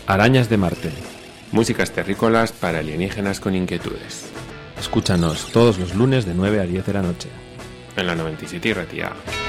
Arañas de Marte. Músicas terrícolas para alienígenas con inquietudes. Escúchanos todos los lunes de 9 a 10 de la noche. En la 97 y Ratia.